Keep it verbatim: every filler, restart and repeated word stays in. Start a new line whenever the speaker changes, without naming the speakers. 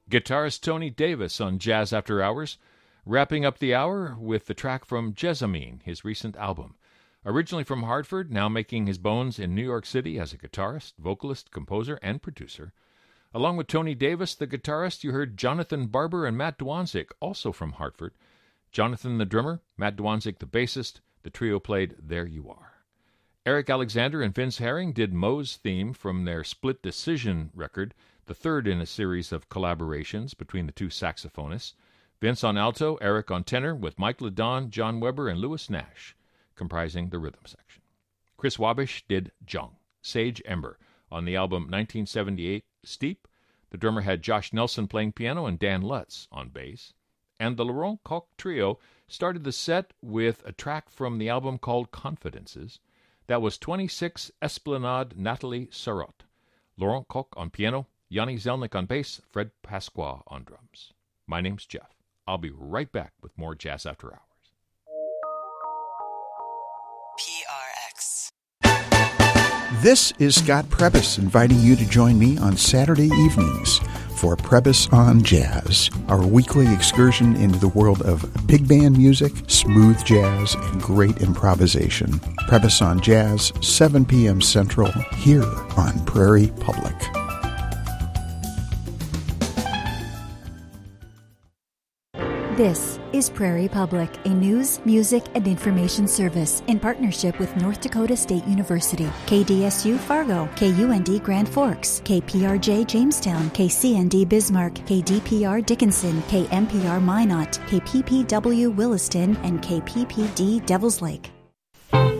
Guitarist Tony Davis on Jazz After Hours, wrapping up the hour with the track from Jessamine, his recent album. Originally from Hartford, now making his bones in New York City as a guitarist, vocalist, composer, and producer. Along with Tony Davis, the guitarist, you heard Jonathan Barber and Matt Dwanzik, also from Hartford. Jonathan the drummer, Matt Dwanzik the bassist. The trio played There You Are. Eric Alexander and Vince Herring did Moe's theme from their Split Decision record, the third in a series of collaborations between the two saxophonists. Vince on alto, Eric on tenor, with Mike LeDon, John Weber, and Louis Nash comprising the rhythm section. Chris Wabish did Jung, Sage Ember, on the album nineteen seventy-eight Steep. The drummer had Josh Nelson playing piano and Dan Lutz on bass. And the Laurent Coq Trio started the set with a track from the album called Confidences. That was twenty-six Esplanade Nathalie Sarraute. Laurent Coq on piano, Yanni Zelnick on bass, Fred Pasqua on drums. My name's Jeff. I'll be right back with more Jazz After Hours.
P R X.
This is Scott Prebys inviting you to join me on Saturday evenings for Prebys on Jazz, our weekly excursion into the world of big band music, smooth jazz, and great improvisation. Prebys on Jazz, seven p.m. Central, here on Prairie Public.
This is Prairie Public, a news, music, and information service in partnership with North Dakota State University, K D S U Fargo, K U N D Grand Forks, K P R J Jamestown, K C N D Bismarck, K D P R Dickinson, K M P R Minot, K P P W Williston, and K P P D Devils Lake.